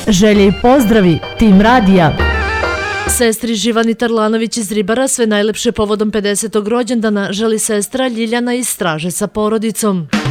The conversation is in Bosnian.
Želje i pozdravi, Tim Radija. Sestri Živani Tarlanović iz Ribara sve najlepše povodom 50. rođendana želi sestra Ljiljana iz Straže sa porodicom.